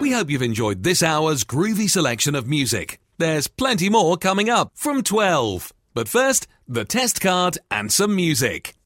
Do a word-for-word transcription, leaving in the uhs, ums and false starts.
We hope you've enjoyed this hour's groovy selection of music. There's plenty more coming up from twelve. But first, the test card and some music.